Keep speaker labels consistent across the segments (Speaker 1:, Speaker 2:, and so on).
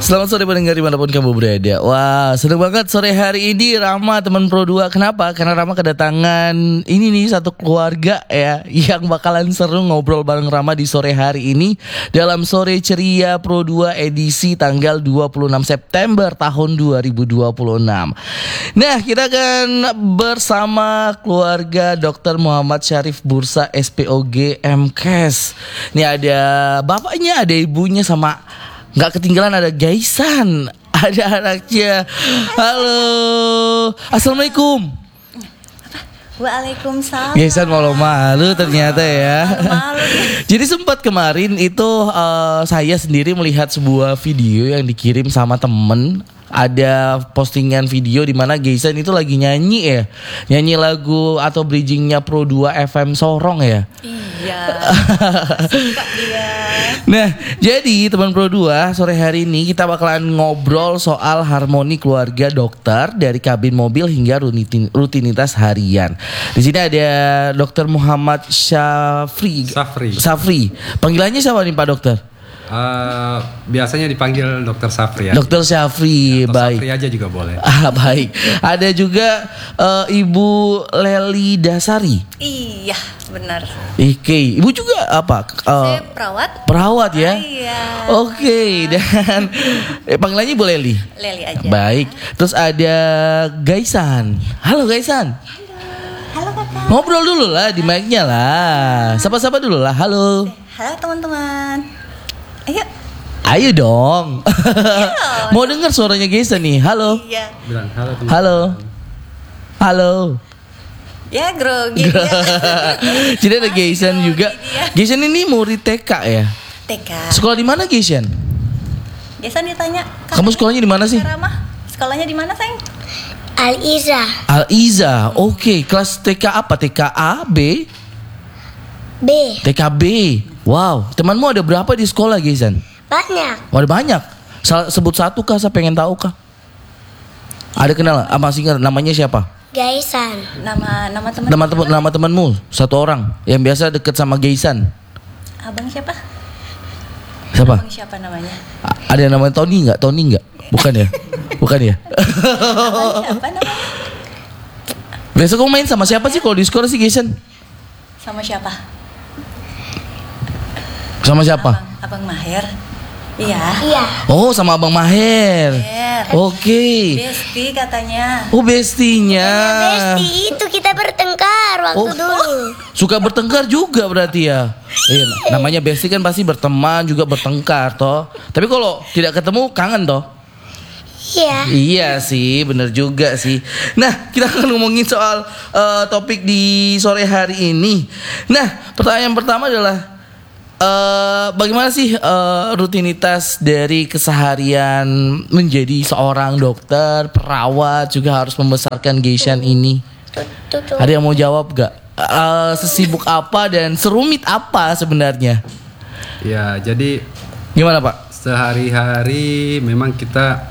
Speaker 1: Selamat sore pendengar dimanapun kamu berada. Wah, seneng banget sore hari ini Rama teman Pro 2. Kenapa? Karena Rama kedatangan ini nih satu keluarga ya, yang bakalan seru ngobrol bareng Rama di sore hari ini dalam Sore Ceria Pro 2 edisi tanggal 26 September tahun 2026. Nah, kita akan bersama keluarga Dr. Muhammad Syarif Bursa SPOG MKes. Ini ada bapaknya, ada ibunya, sama nggak ketinggalan ada Gaisan, ada anaknya. Halo, assalamualaikum.
Speaker 2: Waalaikumsalam.
Speaker 1: Gaisan malu ternyata ya.
Speaker 2: Malu.
Speaker 1: Jadi sempat kemarin itu saya sendiri melihat sebuah video yang dikirim sama temen. Ada postingan video di mana Gaisan itu lagi nyanyi ya, nyanyi lagu atau bridgingnya Pro 2 FM Sorong ya.
Speaker 2: Iya. Suka dia.
Speaker 1: Nah, jadi teman Pro 2, sore hari ini kita bakalan ngobrol soal harmoni keluarga dokter dari kabin mobil hingga rutinitas harian. Di sini ada Dr. Muhammad Safri. Panggilannya siapa nih Pak Dokter?
Speaker 3: Biasanya dipanggil Dokter Safri ya.
Speaker 1: Dokter Syafri,
Speaker 3: Dokter
Speaker 1: baik.
Speaker 3: Safri aja juga boleh.
Speaker 1: Baik. Ada juga Ibu Leli Dasari.
Speaker 2: Iya, benar.
Speaker 1: Oke, Ibu juga apa?
Speaker 2: Saya perawat.
Speaker 1: Perawat ya.
Speaker 2: Iya.
Speaker 1: Oke, dan panggilannya Ibu Leli.
Speaker 2: Leli aja.
Speaker 1: Baik. Terus ada Gaisan. Halo Gaisan.
Speaker 2: Halo kakak.
Speaker 1: Ngobrol dulu lah di mic-nya lah. Sapa-sapa dulu lah. Halo.
Speaker 2: Halo teman-teman.
Speaker 1: Ayo dong. Mau dengar suaranya Gaisan nih. Halo.
Speaker 2: Iya.
Speaker 3: Bilang halo teman.
Speaker 1: Halo.
Speaker 2: Ya grogi dia.
Speaker 1: Jadi ada Gaisan juga. Gaisan ini murid TK ya?
Speaker 2: TK.
Speaker 1: Sekolah di mana Gaisan?
Speaker 2: Biasa ditanya.
Speaker 1: Kamu sekolahnya di mana sih?
Speaker 2: Ramah. Sekolahnya di mana, sayang?
Speaker 1: Al-Iza. Oke, kelas TK apa? TK A, B? TKB. Wow, temanmu ada berapa di sekolah, Gaisan?
Speaker 4: Banyak.
Speaker 1: Ada banyak. Sebut satu kah? Saya pengen tahu kah? Ada kenal? Apa sih namanya siapa?
Speaker 4: Gaisan.
Speaker 2: Nama
Speaker 1: temanmu satu orang yang biasa deket sama Gaisan.
Speaker 2: Abang siapa?
Speaker 1: Siapa?
Speaker 2: Abang siapa namanya?
Speaker 1: Ada yang namanya Tony nggak? Bukan ya? Bukan ya?
Speaker 2: Abang siapa namanya?
Speaker 1: Biasa kamu main sama siapa sih kalau di sekolah sih, Gaisan?
Speaker 2: Sama siapa?
Speaker 1: Sama siapa?
Speaker 2: Abang Maher. Iya.
Speaker 1: Oh, sama Abang Maher. Oke.
Speaker 2: Besti katanya.
Speaker 1: Oh, bestinya.
Speaker 4: Besti itu kita bertengkar waktu dulu.
Speaker 1: Suka bertengkar juga berarti ya. Namanya besti kan pasti berteman juga bertengkar toh. Tapi kalau tidak ketemu kangen toh.
Speaker 4: Iya.
Speaker 1: Iya sih, bener juga sih. Nah, kita akan ngomongin soal topik di sore hari ini. Nah, pertanyaan pertama adalah bagaimana sih rutinitas dari keseharian menjadi seorang dokter, perawat, juga harus membesarkan Gaisan ini? Ada yang mau jawab gak? Sesibuk apa dan serumit apa sebenarnya?
Speaker 3: Ya, jadi
Speaker 1: Gimana Pak?
Speaker 3: sehari-hari memang kita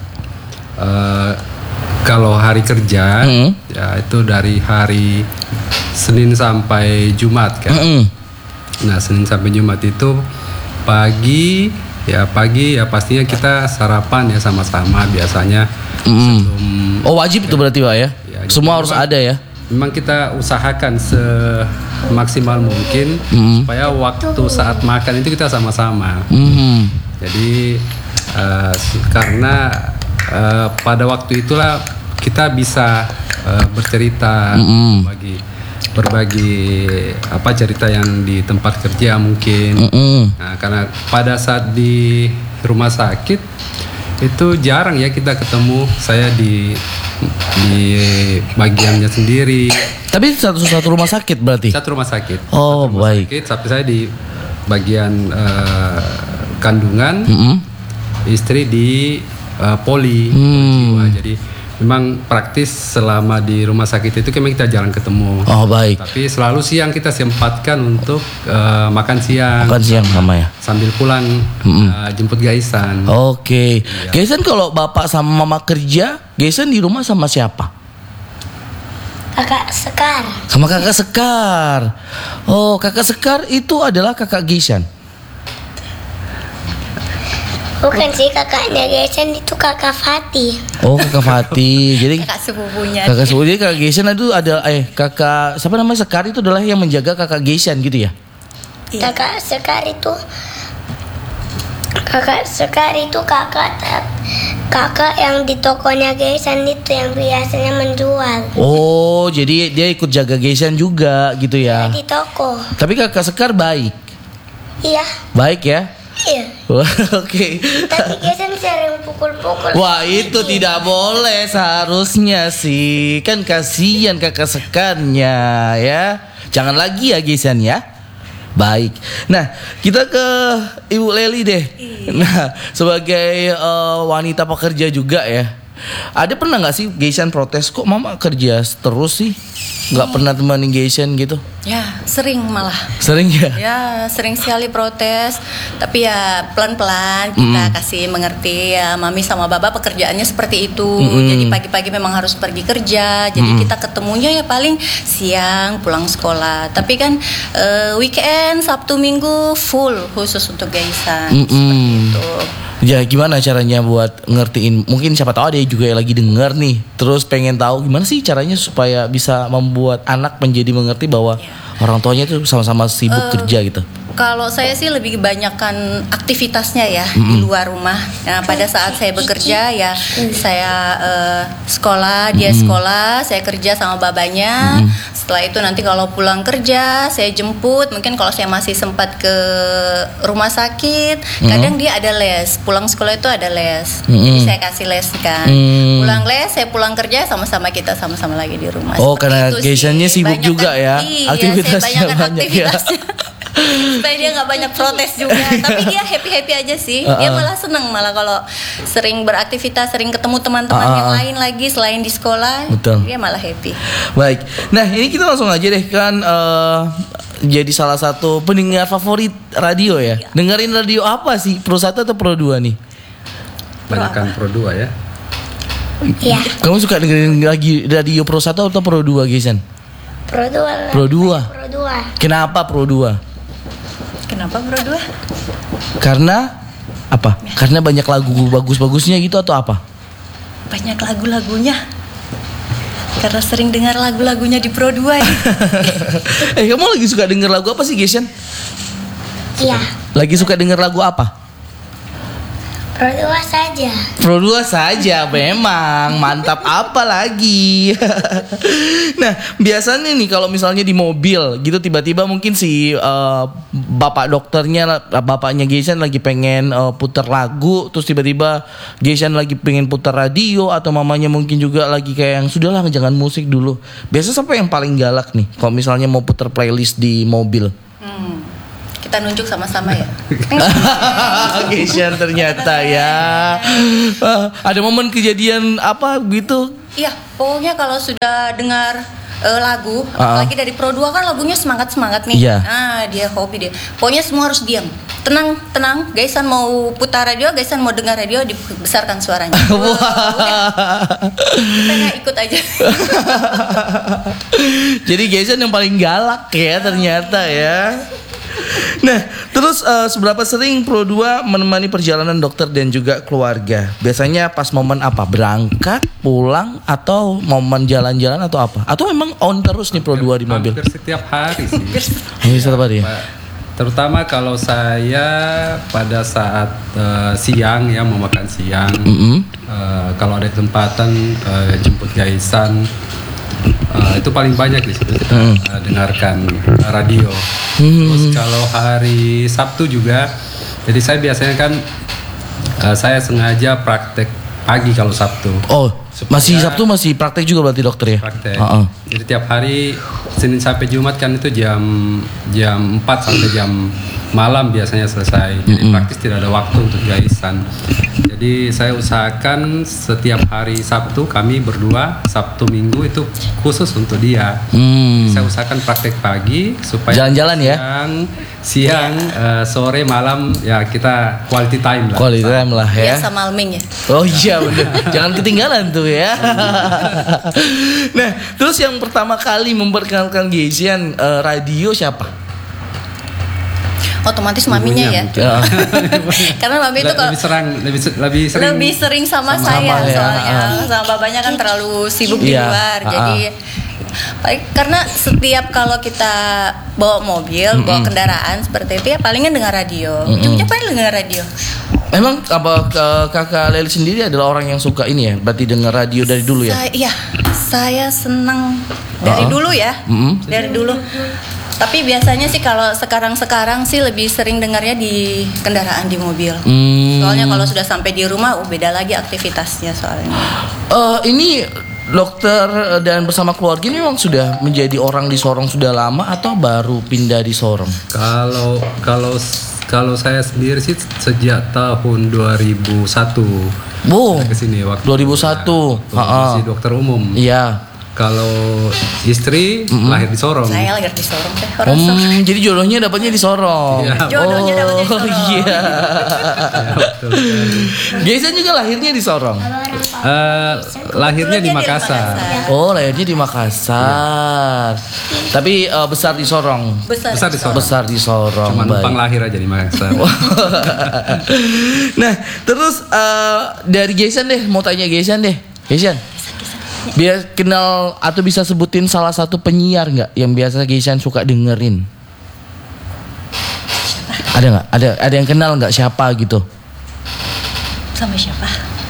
Speaker 3: kalau hari kerja ya itu dari hari Senin sampai Jumat kan. Nah, Senin sampai Jumat itu pagi ya pastinya kita sarapan ya sama-sama biasanya sebelum.
Speaker 1: Oh, wajib itu berarti Pak ya?
Speaker 3: Ya,
Speaker 1: Semua harus ada ya?
Speaker 3: Memang kita usahakan semaksimal mungkin supaya waktu saat makan itu kita sama-sama. Jadi karena pada waktu itulah kita bisa bercerita, berbagi apa cerita yang di tempat kerja mungkin. Nah, karena pada saat di rumah sakit itu jarang ya kita ketemu. Saya di bagiannya sendiri.
Speaker 1: Tapi satu rumah sakit berarti?
Speaker 3: Satu rumah sakit.
Speaker 1: Oh,
Speaker 3: satu rumah
Speaker 1: baik.
Speaker 3: sakit, tapi saya di bagian kandungan, istri di poli jiwa. Jadi memang praktis selama di rumah sakit itu memang kita jarang ketemu.
Speaker 1: Oh, baik.
Speaker 3: Tapi selalu siang kita sempatkan untuk makan siang.
Speaker 1: Makan siang sama ya?
Speaker 3: Sambil pulang jemput Gaisan.
Speaker 1: Oke. Gaisan kalau bapak sama mama kerja, Gaisan di rumah sama siapa?
Speaker 4: Kakak Sekar.
Speaker 1: Sama kakak Sekar. Oh, kakak Sekar itu adalah kakak Gaisan.
Speaker 4: Bukan sih, kakaknya Gesen itu kakak Fatih.
Speaker 1: Oh, kakak Fatih. Jadi
Speaker 2: Kakak sepupunya.
Speaker 1: kakak sepupunya kakak Gesen itu ada kakak siapa namanya Sekar itu adalah yang menjaga kakak Gesen gitu ya?
Speaker 2: Iya.
Speaker 4: Kakak Sekar itu kakak yang di tokonya Gesen itu yang biasanya menjual.
Speaker 1: Oh, jadi dia ikut jaga Gesen juga gitu ya?
Speaker 4: Di toko.
Speaker 1: Tapi kakak Sekar baik,
Speaker 4: Iya.
Speaker 1: baik ya?
Speaker 4: Iya.
Speaker 1: Wah, oke.
Speaker 4: Tapi Gesen sering pukul-pukul.
Speaker 1: Wah, itu tidak boleh seharusnya sih. Kan kasihan kakak Sekarnya ya. Jangan lagi ya Gesen ya. Baik. Nah, kita ke Ibu Leli deh. Nah, sebagai wanita pekerja juga ya. Ada pernah nggak sih Gesen protes kok mama kerja terus sih? Nggak pernah temenin Gesen gitu?
Speaker 2: Ya, sering malah.
Speaker 1: Sering ya?
Speaker 2: Ya, sering sekali protes. Tapi ya pelan-pelan kita kasih mengerti ya, mami sama baba pekerjaannya seperti itu. Jadi pagi-pagi memang harus pergi kerja. Jadi kita ketemunya ya paling siang pulang sekolah. Tapi kan weekend, Sabtu, Minggu full khusus untuk Gesen. Seperti itu.
Speaker 1: Ya gimana caranya buat ngertiin? Mungkin siapa tahu ada juga yang lagi denger nih, terus pengen tahu gimana sih caranya supaya bisa membuat anak menjadi mengerti bahwa orang tuanya itu sama-sama sibuk kerja gitu.
Speaker 2: Kalau saya sih lebih kebanyakan aktivitasnya ya di luar rumah. Nah, pada saat saya bekerja ya saya sekolah, dia sekolah, saya kerja sama babanya. Setelah itu nanti kalau pulang kerja saya jemput. Mungkin kalau saya masih sempat ke rumah sakit, kadang dia ada les. Pulang sekolah itu ada les. Jadi saya kasih les kan. Pulang les, saya pulang kerja sama-sama kita sama-sama lagi di rumah.
Speaker 1: Oh,
Speaker 2: Seperti
Speaker 1: karena
Speaker 2: itu sih.
Speaker 1: Gesennya sibuk
Speaker 2: Banyakan-
Speaker 1: juga ya.
Speaker 2: Iya,
Speaker 1: Aktivitasnya
Speaker 2: saya banyakan
Speaker 1: banyak ya.
Speaker 2: aktivitasnya. Supaya dia nggak banyak protes juga. Tapi dia happy aja sih. Dia malah seneng malah kalau sering beraktivitas, sering ketemu teman-teman yang lain lagi selain di sekolah.
Speaker 1: Betul.
Speaker 2: Dia malah happy.
Speaker 1: Baik. Nah, ini kita langsung aja deh kan jadi salah satu pendengar favorit radio ya. Dengerin radio apa sih? Pro 1 atau Pro 2 nih?
Speaker 3: Banyakkan Pro 2 ya.
Speaker 4: Iya.
Speaker 1: Kamu suka dengerin lagi radio Pro 1 atau Pro 2, Gesen?
Speaker 4: Pro 2.
Speaker 1: Pro 2.
Speaker 4: Pro 2.
Speaker 1: Kenapa Pro 2?
Speaker 2: Kenapa Bro 2?
Speaker 1: Karena apa? Karena banyak lagu bagus-bagusnya gitu atau apa?
Speaker 2: Banyak lagu-lagunya. Karena sering dengar lagu-lagunya di Pro 2 ya.
Speaker 1: Kamu lagi suka denger lagu apa sih, Gesen?
Speaker 4: Iya.
Speaker 1: Lagi suka denger lagu apa?
Speaker 4: Pro 2 saja.
Speaker 1: Pro 2 saja, memang mantap apa lagi. Nah, biasanya nih kalau misalnya di mobil gitu tiba-tiba mungkin si bapak dokternya, bapaknya Gesen lagi pengen putar lagu, terus tiba-tiba Gesen lagi pengen putar radio, atau mamanya mungkin juga lagi kayak yang sudahlah jangan musik dulu. Biasa siapa yang paling galak nih kalau misalnya mau putar playlist di mobil?
Speaker 2: Kita nunjuk sama-sama ya.
Speaker 1: Gesen ternyata ya. Ada momen kejadian apa gitu?
Speaker 2: Iya, pokoknya kalau sudah dengar lagu, apalagi dari Pro 2 kan lagunya semangat-semangat nih.
Speaker 1: Iya.
Speaker 2: Nah, dia hobi dia. Pokoknya semua harus diam. Tenang. Gesen mau putar radio, Gesen mau dengar radio, dibesarkan suaranya. Udah. Kita nggak ikut aja.
Speaker 1: Jadi Gesen yang paling galak ya ternyata ya. Nah, terus seberapa sering Pro 2 menemani perjalanan dokter dan juga keluarga? Biasanya pas momen apa? Berangkat, pulang, atau momen jalan-jalan atau apa? Atau memang on terus nih Pro 2 di mobil?
Speaker 3: Hampir setiap hari sih.
Speaker 1: Setiap hari ya?
Speaker 3: Terutama kalau saya pada saat siang ya, mau makan siang, kalau ada kesempatan jemput Gaisan, itu paling banyak di situ kita dengarkan radio. Terus kalau hari Sabtu juga, jadi saya biasanya kan saya sengaja praktek pagi kalau Sabtu.
Speaker 1: Oh, masih Sabtu masih praktek juga berarti dokter ya?
Speaker 3: Praktek. Jadi tiap hari Senin sampai Jumat kan itu jam 4 sampai jam malam biasanya selesai. Jadi praktis tidak ada waktu untuk Gaisan. Jadi saya usahakan setiap hari Sabtu kami berdua, Sabtu Minggu itu khusus untuk dia. Saya usahakan praktek pagi supaya
Speaker 1: Jalan-jalan ya?
Speaker 3: Siang, sore, malam ya kita quality time lah.
Speaker 1: Quality time lah ya.
Speaker 2: Biasa malming ya.
Speaker 1: Oh iya bener. Jangan ketinggalan tuh ya. Nah, terus yang pertama kali memperkenalkan Gesen radio siapa?
Speaker 2: Otomatis maminya ya.
Speaker 1: Ya.
Speaker 2: Karena mami itu kalau lebih sering sama saya
Speaker 1: ya.
Speaker 2: soalnya. Sama babanya kan terlalu sibuk di
Speaker 1: Iya.
Speaker 2: luar. Jadi karena setiap kalau kita bawa mobil, bawa kendaraan seperti itu ya palingan dengar radio. Ujungnya paling dengar radio.
Speaker 1: Memang apa kakak Leli sendiri adalah orang yang suka ini ya, berarti dengar radio dari dulu ya?
Speaker 2: Saya senang dari dulu ya, dari dulu. Tapi biasanya sih kalau sekarang sih lebih sering dengarnya di kendaraan, di mobil. Soalnya kalau sudah sampai di rumah, beda lagi aktivitasnya soalnya.
Speaker 1: Ini dokter dan bersama keluarga ini memang sudah menjadi orang di Sorong sudah lama atau baru pindah di Sorong?
Speaker 3: Kalau saya sendiri sih sejak tahun 2001. Saya kesini waktu
Speaker 1: 2001.
Speaker 3: Masih dokter umum.
Speaker 1: Iya.
Speaker 3: Kalau istri lahir di Sorong.
Speaker 2: Saya lahir di Sorong teh. Orang Sorong.
Speaker 1: Jadi jodohnya dapatnya di Sorong.
Speaker 3: Iya.
Speaker 2: Jodohnya dapatnya di Sorong.
Speaker 1: Iya.
Speaker 3: Ya, betul sekali.
Speaker 1: Gaysan juga lahirnya di Sorong.
Speaker 3: Lahirnya di Makassar.
Speaker 1: Oh, lahirnya di Makassar. Tapi besar di Sorong.
Speaker 3: Besar di Sorong.
Speaker 1: Besar di Sorong.
Speaker 3: Cuma numpang
Speaker 1: Baik.
Speaker 3: lahir aja di Makassar.
Speaker 1: Nah, terus dari Gaysan deh, mau tanya Gaysan deh. Gaysan, biar kenal atau bisa sebutin salah satu penyiar nggak yang biasa Gaysan suka dengerin? Ada nggak? Ada yang kenal nggak siapa gitu?
Speaker 2: Sama siapa?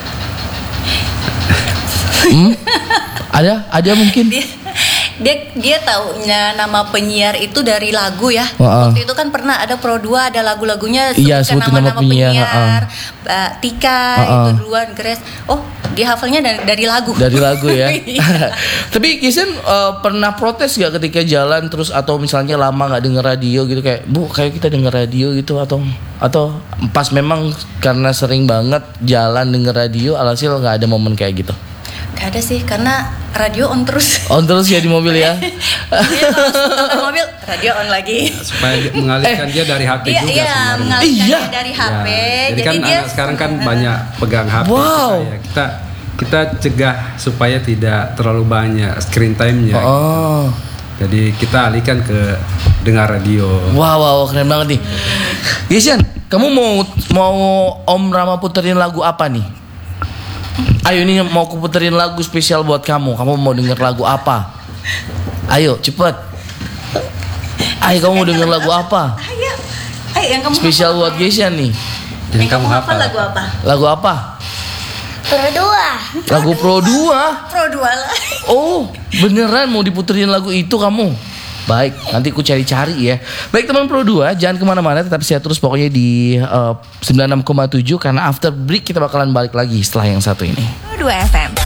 Speaker 1: Ada mungkin?
Speaker 2: Dia taunya nama penyiar itu dari lagu ya. Waktu itu kan pernah ada Pro 2 ada lagu-lagunya
Speaker 1: Iya, sebutin nama penyiar.
Speaker 2: Mbak Tika itu duluan, Grace. Oh, dia hafalnya dari lagu.
Speaker 1: Dari lagu ya. Tapi Gaysan pernah protes gak ketika jalan terus atau misalnya lama nggak denger radio gitu kayak Bu kayak kita denger radio gitu atau pas memang karena sering banget jalan denger radio alhasil nggak ada momen kayak gitu?
Speaker 2: Gak ada sih karena radio on terus.
Speaker 1: On terus ya di mobil ya.
Speaker 2: Dia kalau ke mobil radio on lagi.
Speaker 3: Supaya mengalihkan dia dari HP juga
Speaker 2: Iya,
Speaker 3: sebenarnya.
Speaker 2: mengalihkan dia dari HP.
Speaker 3: Ya, jadi kan
Speaker 2: dia
Speaker 3: anak sekarang kan banyak pegang HP.
Speaker 1: Wow.
Speaker 3: Kita cegah supaya tidak terlalu banyak screen time-nya. Jadi kita alihkan ke dengar radio.
Speaker 1: Wow, keren banget nih. Gaysan, kamu mau Om Rama puterin lagu apa nih? Ayo ini mau aku puterin lagu spesial buat kamu. Kamu mau denger lagu apa? Ayo cepet. Ayo kamu mau denger lagu apa?
Speaker 2: Ayo yang kamu
Speaker 1: Spesial buat Gaysan nih.
Speaker 3: Yang kamu hafal
Speaker 2: lagu apa?
Speaker 1: Lagu apa?
Speaker 4: Pro 2.
Speaker 1: Lagu Pro 2.
Speaker 2: Pro 2 lah.
Speaker 1: Oh, beneran mau diputerin lagu itu kamu? Baik, nanti aku cari-cari ya. Baik teman Pro 2, jangan kemana-mana, tetap sehat terus pokoknya di 96,7 karena after break kita bakalan balik lagi setelah yang satu ini.
Speaker 2: Pro 2 FM.